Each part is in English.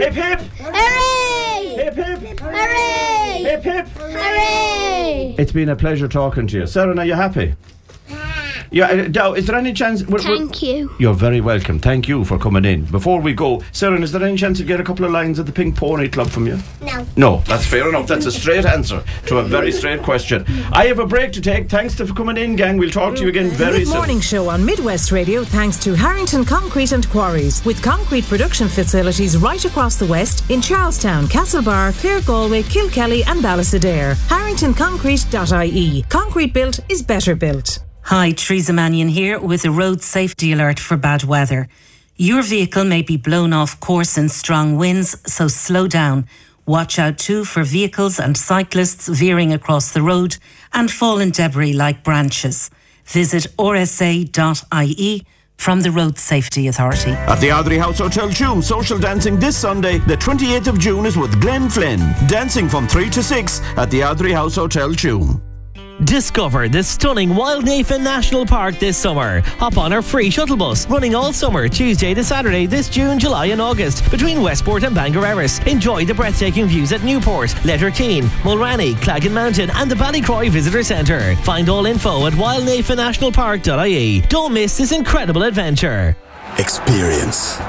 Hip hip! Hooray! Hip hip! Hooray! Hip hip! Hooray! It's been a pleasure talking to you. Sarah, are you happy? Yeah, now, is there any chance... Thank you. You're very welcome. Thank you for coming in. Before we go, Sarah, is there any chance to get a couple of lines at the Pink Pony Club from you? No. No, that's fair enough. That's a straight answer to a very straight question. I have a break to take. Thanks for coming in, gang. We'll talk to you again very soon. Morning show on Midwest Radio thanks to Harrington Concrete and Quarries, with concrete production facilities right across the West in Charlestown, Castlebar, Clare Galway, Kilkelly and Ballysadair. HarringtonConcrete.ie. Concrete built is better built. Hi, Teresa Mannion here with a road safety alert for bad weather. Your vehicle may be blown off course in strong winds, so slow down. Watch out too for vehicles and cyclists veering across the road and fallen debris like branches. Visit rsa.ie from the Road Safety Authority. At the Ardrey House Hotel Tuam, social dancing this Sunday, the 28th of June, is with Glenn Flynn. Dancing from 3 to 6 at the Ardrey House Hotel Tuam. Discover the stunning Wildnafen National Park this summer. Hop on our free shuttle bus, running all summer, Tuesday to Saturday this June, July and August, between Westport and Bangor Erris. Enjoy the breathtaking views at Newport, Letterkeen, Mulranny, Claggan Mountain and the Ballycroy Visitor Centre. Find all info at wildnafennationalpark.ie. Don't miss this incredible adventure. Experience.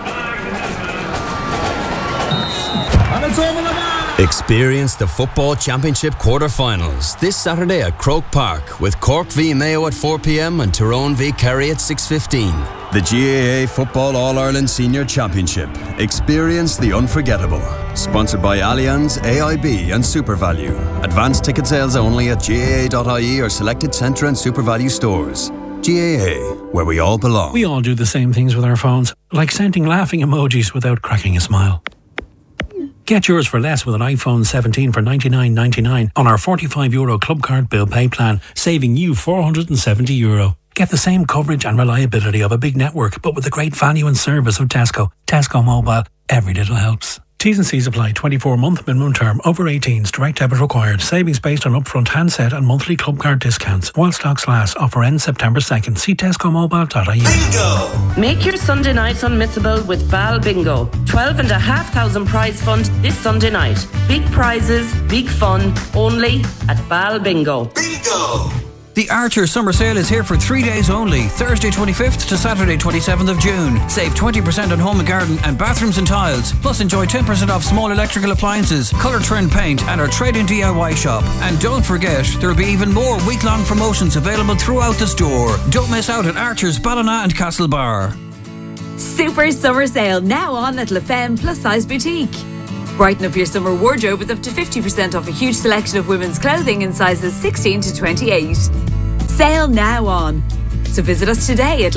Experience the Football Championship quarter-finals this Saturday at Croke Park, with Cork v Mayo at 4 p.m. and Tyrone v Kerry at 6:15. The GAA Football All-Ireland Senior Championship. Experience the unforgettable. Sponsored by Allianz, AIB and SuperValue. Advanced ticket sales only at GAA.ie or selected Centre and SuperValue stores. GAA, where we all belong. We all do the same things with our phones, like sending laughing emojis without cracking a smile. Get yours for less with an iPhone 17 for €99.99 on our €45 Club Card Bill Pay plan, saving you €470. Get the same coverage and reliability of a big network, but with the great value and service of Tesco. Tesco Mobile, every little helps. T's and C's apply. 24-month minimum term. Over 18s. Direct debit required. Savings based on upfront handset and monthly club card discounts. While stocks last. Offer ends September 2nd. See tescomobile.ie. Bingo! Make your Sunday nights unmissable with Bal Bingo. 12,500 prize fund this Sunday night. Big prizes, big fun, only at Bal Bingo. Bingo! The Archer Summer Sale is here for 3 days only, Thursday 25th to Saturday 27th of June. Save 20% on home and garden and bathrooms and tiles. Plus enjoy 10% off small electrical appliances, colour trend paint and our trade-in DIY shop. And don't forget, there will be even more week-long promotions available throughout the store. Don't miss out at Archer's Ballina and Castlebar. Super Summer Sale now on at La Femme Plus Size Boutique. Brighten up your summer wardrobe with up to 50% off a huge selection of women's clothing in sizes 16 to 28. Sale now on. So visit us today at